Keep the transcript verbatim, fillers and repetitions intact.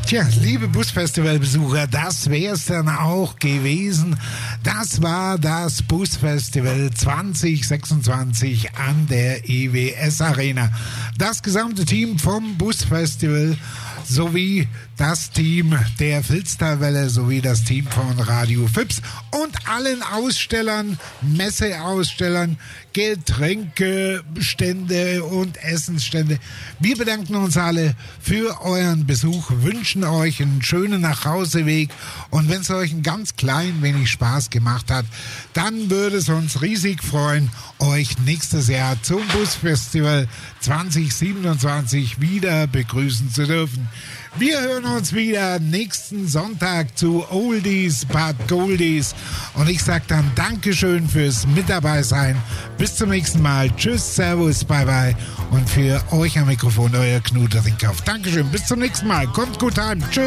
Tja, liebe Busfestivalbesucher, das wär's dann auch gewesen. Das war das Busfestival zwanzig sechsundzwanzig an der E W S Arena. Das gesamte Team vom Busfestival sowie das Team der Filztalwelle sowie das Team von Radio Fips und allen Ausstellern, Messeausstellern, Getränkestände und Essensstände. Wir bedanken uns alle für euren Besuch, wünschen euch einen schönen Nachhauseweg und wenn es euch ein ganz klein wenig Spaß gemacht hat, dann würde es uns riesig freuen, euch nächstes Jahr zum Busfestival zwanzig siebenundzwanzig wieder begrüßen zu dürfen. Wir hören uns wieder nächsten Sonntag zu Oldies but Goldies. Und ich sage dann Dankeschön fürs Mit dabei sein. Bis zum nächsten Mal. Tschüss, Servus, bye bye. Und für euch am Mikrofon euer Knut Rinkhoff. Dankeschön, bis zum nächsten Mal. Kommt gut heim. Tschüss.